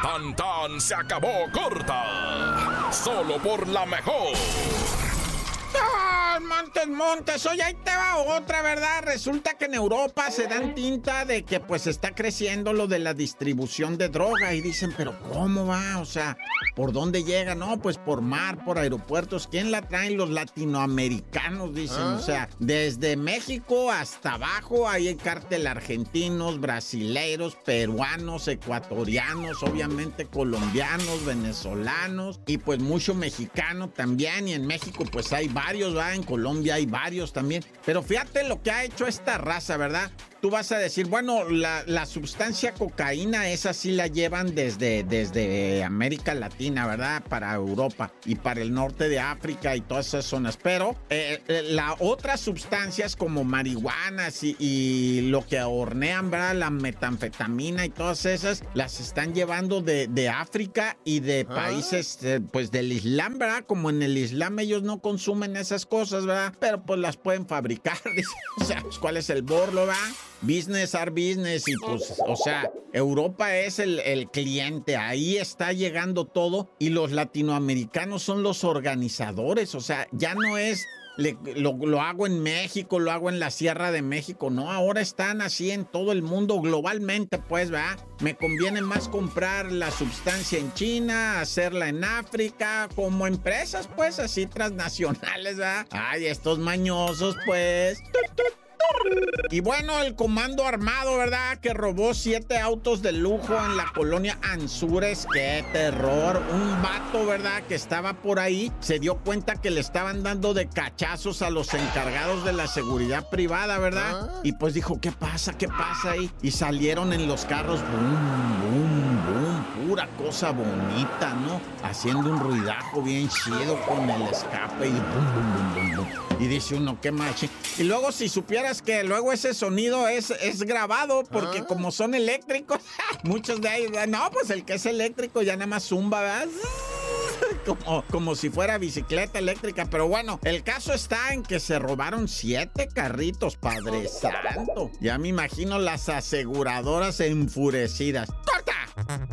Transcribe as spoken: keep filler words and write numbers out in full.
Tan tan se acabó corta. Solo por la mejor. ¡Ah, Montes, Montes! Oye, ahí te va otra, ¿verdad? Resulta que en Europa se dan tinta de que pues está creciendo lo de la distribución de droga y dicen, ¿pero cómo va? O sea, ¿por dónde llega? No, pues por mar, por aeropuertos. ¿Quién la traen? Los latinoamericanos, dicen. ¿Ah? O sea, desde México hasta abajo hay cártel argentinos, brasileiros, peruanos, ecuatorianos, obviamente colombianos, venezolanos y pues mucho mexicano también. Y en México pues hay varios, ¿va? En Colombia hay varios también. Pero fíjate lo que ha hecho esta raza, ¿verdad? Tú vas a decir, bueno, la, la sustancia cocaína, esa sí la llevan desde, desde América Latina, ¿verdad? Para Europa y para el norte de África y todas esas zonas. Pero eh, las otras sustancias como marihuanas y, y lo que hornean, ¿verdad? La metanfetamina y todas esas, las están llevando de, de África y de países, eh, pues del Islam, ¿verdad? Como en el Islam ellos no consumen esas cosas, ¿verdad? Pero pues las pueden fabricar, dice. O sea, pues, ¿cuál es el borlo, ¿verdad? Business are business y pues, o sea, Europa es el, el cliente, ahí está llegando todo y los latinoamericanos son los organizadores, o sea, ya no es... Le, lo, lo hago en México, lo hago en la Sierra de México, no, ahora están así en todo el mundo, globalmente, pues, ¿verdad? Me conviene más comprar la sustancia en China, hacerla en África, como empresas, pues, así transnacionales, ¿verdad? Ay, estos mañosos, pues... Y bueno, el comando armado, ¿verdad? Que robó siete autos de lujo en la colonia Anzures. ¡Qué terror! Un vato, ¿verdad? Que estaba por ahí, se dio cuenta que le estaban dando de cachazos a los encargados de la seguridad privada, ¿verdad? Y pues dijo, ¿qué pasa? ¿Qué pasa ahí? Y salieron en los carros, boom, boom, boom, pura cosa bonita, ¿no? Haciendo un ruidajo bien chido con el escape y boom, boom, boom, boom, boom. Y dice uno, qué machi. Y luego si supieras que luego ese sonido es, es grabado, porque ¿Ah? como son eléctricos, muchos de ellos, no, pues el que es eléctrico ya nada más zumba, ¿verdad? Como, como si fuera bicicleta eléctrica. Pero bueno, el caso está en que se robaron siete carritos, Padre Santo. Ya me imagino las aseguradoras enfurecidas. ¡Corta!